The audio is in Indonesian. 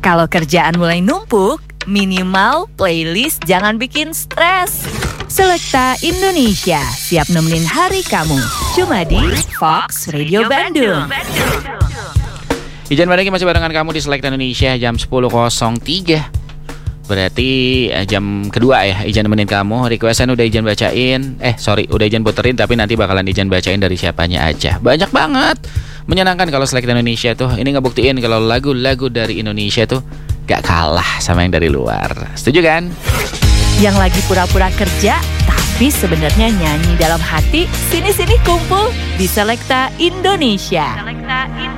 Kalau kerjaan mulai numpuk, minimal playlist jangan bikin stres. Selekta Indonesia, siap nemenin hari kamu. Cuma di Fox Radio Bandung. Ijan Badaki masih barengan kamu di Selekta Indonesia jam 10.03. Berarti jam kedua ya Ijan nemenin kamu. Requestan udah Ijan bacain. Udah Ijan puterin, tapi nanti bakalan Ijan bacain dari siapanya aja. Banyak banget. Menyenangkan kalau Selekta Indonesia tuh. Ini ngebuktiin kalau lagu-lagu dari Indonesia tuh gak kalah sama yang dari luar. Setuju kan? Yang lagi pura-pura kerja, tapi sebenarnya nyanyi dalam hati. Sini-sini kumpul di Selekta Indonesia.